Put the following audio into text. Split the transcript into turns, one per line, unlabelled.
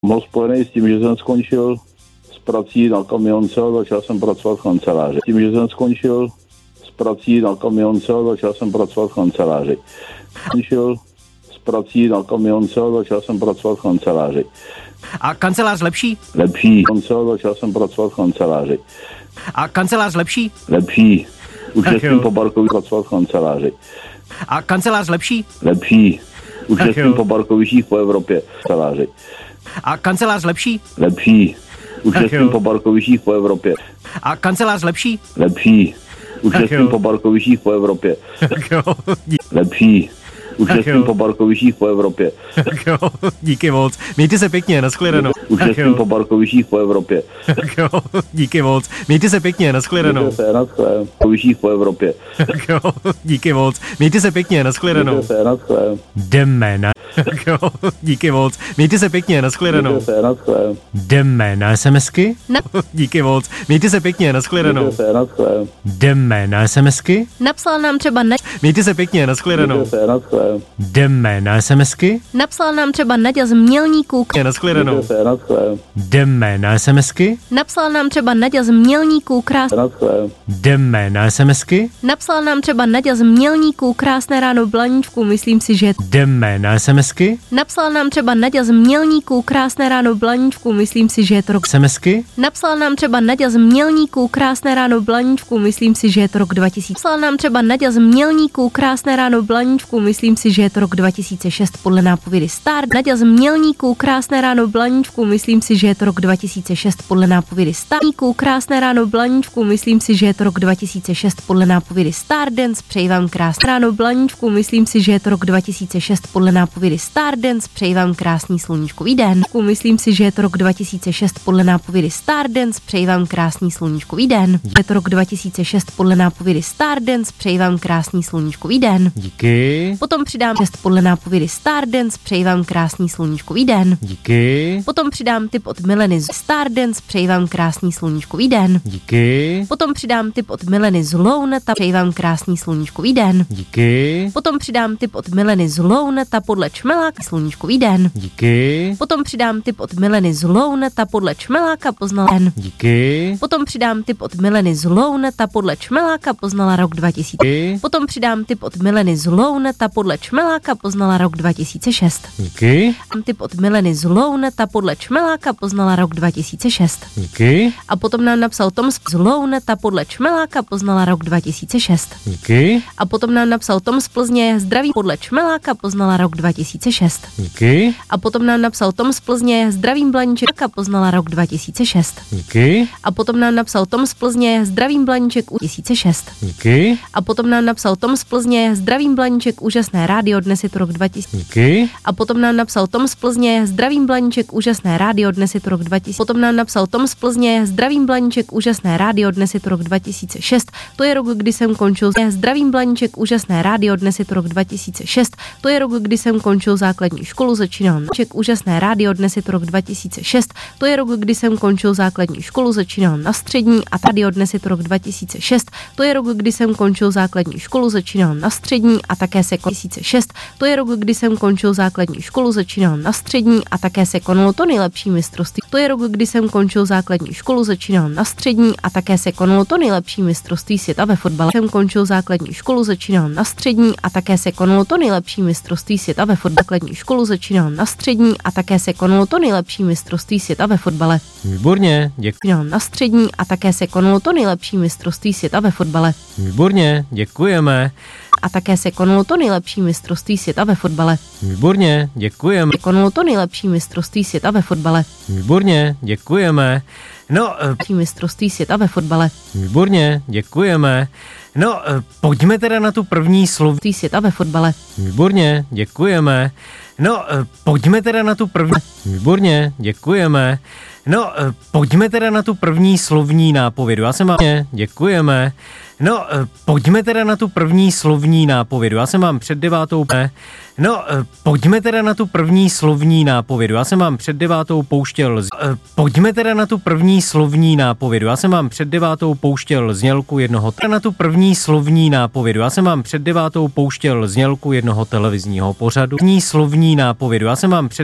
Byl spojený s tím, že jsem skončil s prací na kamionce a začal jsem pracovat v kanceláři. S tím, že jsem skončil s prací na kamionce a začal jsem pracovat v kanceláři. Skončil s prací na kamionce a začal jsem pracovat v kanceláři.
A kancelář lepší?
Lepší. Začal jsem pracovat v kanceláři.
A kancelář lepší?
Lepší. Už jsem po Barkově pracovat v kanceláři.
A kancelář lepší?
Lepší. Už jsem po Barkovištích po Evropě. Kanceláři.
A kancelář lepší?
Lepší. Už jsem po Barkovištích po Evropě.
A kancelář lepší?
Lepší. Už jsem po Barkovištích po Evropě. Lepší. Už jsem po Barkovištích po Evropě.
Díky moc. Mějte se pěkně, nashledanou.
Už jsem po Barkovištích po Evropě.
Díky moc. Mějte se pěkně, nashledanou.
Barkovištích po Evropě.
Díky moc. Mějte se pěkně, nashledanou. Jdeme na... Díky moc. Mějte se pěkně, nashledanou. Jdeme na SMSky? Díky moc. Mějte se pěkně, nashledanou. Jdeme na SMSky?
Napsal nám třeba
Mějte se pěkně, nashledanou. Jdeme na SMSky?
Napsal nám třeba Naďa z Mělníků.
Nashledanou. Jdeme na SMSky?
Napsal nám třeba Naďa z Mělníků.
Jdeme na SMSky?
Napsal nám třeba Naďa z Mělníků. Krásné ráno, Blaníčku, myslím si, že...
Jdeme na SMSky?
Napsal nám třeba Naďa z Mělníků. Krásné ráno, Blaníčku, myslím si, že je to rok...
SMSky?
Napsal nám třeba Naďa z Mělníků. Krásné ráno, Blaníčku, myslím si, že je to rok 2000. Napsal nám třeba Naďa z Mělníků. Krásné ráno, Blaníčku, myslím si, že je to rok 2006 podle nápovědy Star. Naďa z Mělníků. Krásné ráno, Blaníčku, myslím si, že je to rok 2006 podle nápovědy Star. Krásné ráno, Blaníčku, myslím si, že je to rok 2006 podle nápovědy Stardance. Přeji vám krásné ráno, Blaníčku, myslím si, že je to rok 2006 podle nápovědy Stardance. Přeji vám krásný sluníčkový den. Myslím si, že je to rok 2006 podle nápovědy Stardance. Přeji vám krásný sluníčkový den. Je to rok 2006 podle nápovědy Stardance. Přeji vám krásný sluníčkový den.
Díky.
Potom přidám 6 podle nápovědy Stardance. Přeji vám krásný sluníčkový den.
Díky.
Potom přidám tip od Mileny z Stardance. Přeji vám krásný sluníčkový den.
Díky.
Potom přidám tip od Mileny z Lone. Přeji vám krásný sluníčkový den.
Díky.
Potom přidám tip od Mileny z Lone. Podle Čmeláka sluníčkový den.
Díky.
Potom přidám tip od Mileny z Lone. Podle Čmeláka poznala den.
Díky.
Potom přidám tip od Mileny z Lone. Podle Čmeláka poznala rok 2000.
Díky.
Potom přidám tip od Mileny z Lone. Podle Čmeláka poznala rok 2006.
Díky.
Tip od Mileny z Lone. Podle Čmeláka poznala rok 2006.
Díky.
A potom nám napsal Tom z Lone. Podle Čmeláka poznala rok 2006.
Díky.
A potom nám napsal Tom z Plzně. Zdraví podle Čmeláka poznala rok 2006.
Díky.
A potom nám napsal Tom z Plzně. Zdravím Blaníček poznala rok 2006.
Díky.
A potom nám napsal Tom z Plzně. Zdravím Blaníček 2006.
Díky.
A potom nám napsal Tom z Plzně. Zdravím Blaníček, úžasné rádio, dnes je to rok 2000.
Díky.
A potom nám napsal Tom z Plzně. Zdravím Blaníček, úžasné rádio, dnes je to rok 2000. Potom nám napsal Tom z Plzně. Zdravím Blaníček, úžasné rádio, dnes je to rok 2006. To je rok, kdy jsem končil. Zdravím Blaníček, úžasné rádio, dnes je to rok 2006. To je rok, kdy jsem končil základní školu, začínal úžasné rádio, dnes je to rok 2006. To je rok, kdy jsem končil základní školu, začínal na střední a rádio, dnes je to rok 2006. To je rok, kdy jsem končil základní školu, začínal na střední a také se 2006. To je rok, kdy jsem končil základní školu, začínal na střední a také se konalo to nejlepší mistrovství. To je rok, kdy jsem končil základní školu, začínal na střední a také se konalo to nejlepší mistrovství světa ve fotbale. Jsem končil základní školu, začínal na střední a také se konalo to nejlepší mistrovství světa ve fotbale. Základní školu začínal na střední a také se konalo to nejlepší mistrovství světa ve fotbale.
Výborně, děkuji.
Na střední a také se konalo to nejlepší mistrovství světa ve fotbale.
Výborně, děkujeme.
A také se konalo to nejlepší mistrovství světa ve fotbale.
Výborně, děkujeme.
Konalo to nejlepší mistrovství světa ve fotbale.
Výborně, děkujeme. No,
mistrovství světa ve fotbale.
Výborně, děkujeme. No, pojďme teda na tu první slovní
světa ve fotbale.
Výborně, děkujeme. No, pojďme teda na tu první. Výborně, děkujeme. No, pojďme teda na tu první slovní nápovědu. Já jsem vám... Děkujeme. No, pojďme teda na tu první slovní nápovědu. Já jsem vám před 9. No, pojďme teda na tu první slovní nápovědu. Já jsem vám před 9. pouštěl... Pojďme teda na tu první slovní nápovědu. Já jsem vám před 9. pouštěl znělku jednoho... Na tu první slovní nápovědu. Já jsem vám před 9. pouštěl znělku jednoho televizního pořadu. První slovní nápovědu. Já jsem vám před